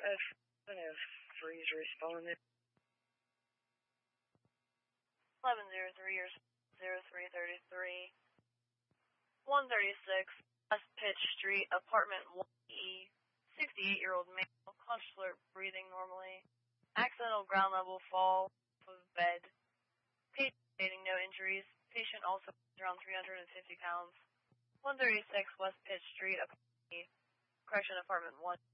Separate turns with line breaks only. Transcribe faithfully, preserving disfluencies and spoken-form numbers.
F, I have Freeze responded.
eleven oh three or oh three thirty-three. one thirty-six West Pitch Street, apartment one E. sixty-eight-year-old male, clutch alert, breathing normally. Accidental ground level fall off of bed. Patient stating no injuries. Patient also around three hundred fifty pounds. one thirty-six West Pitch Street, apartment E. Correction, apartment one